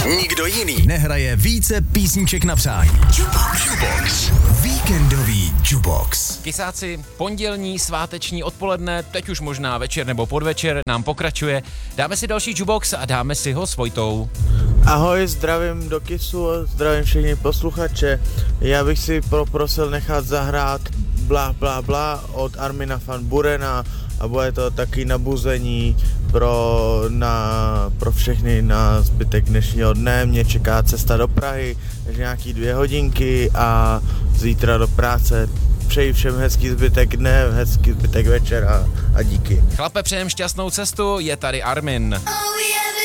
Nikdo jiný nehraje více písniček na přání. Jukebox. Víkendový Jukebox. Kysáci, pondělní, sváteční odpoledne, teď už možná večer nebo podvečer nám pokračuje. Dáme si další Jukebox a dáme si ho s Vojtou. Ahoj, zdravím do Kisu, zdravím všechny posluchače. Já bych si poprosil nechat zahrát Bla bla bla od Armina van Burena a bude to taky nabuzení pro všechny na zbytek dnešního dne. Mě čeká cesta do Prahy, takže nějaký 2 hodinky a zítra do práce. Přeji všem hezký zbytek dne, hezký zbytek večera a díky. Chlape, přejem šťastnou cestu, je tady Armin.